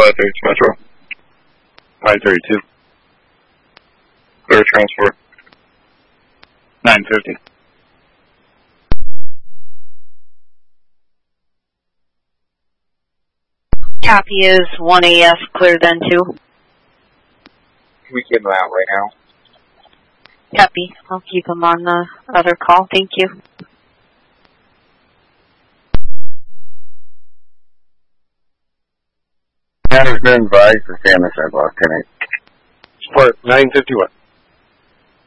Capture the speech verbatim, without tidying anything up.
five thirty-two Metro. five thirty-two. Clear transport. nine fifty. Copy is one A F, clear then two. We keep them out right now. Copy. I'll keep them on the other call. Thank you. Has been advised to stay on the sidewalk tonight. Support nine fifty-one.